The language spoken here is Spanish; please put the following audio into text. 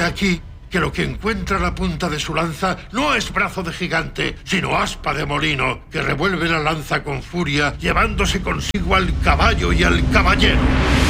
aquí que lo que encuentra a la punta de su lanza no es brazo de gigante, sino aspa de molino, que revuelve la lanza con furia, llevándose consigo al caballo y al caballero.